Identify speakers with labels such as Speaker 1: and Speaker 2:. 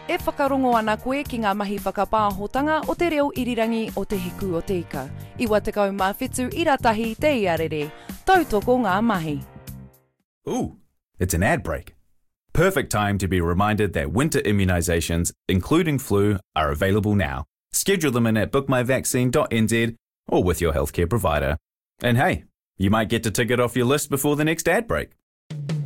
Speaker 1: E whakarongo ana koe ki ngā mahi whakapāhotanga o te reo irirangi o te hiku o te ika. Iwa te kau mā whetū iratahi te iarere. Tautoko ngā mahi.
Speaker 2: Ooh, it's an ad break. Perfect time to be reminded that winter immunisations, including flu, are available now. Schedule them in at bookmyvaccine.nz or with your healthcare provider. And hey, you might get to tick it off your list before the next ad break.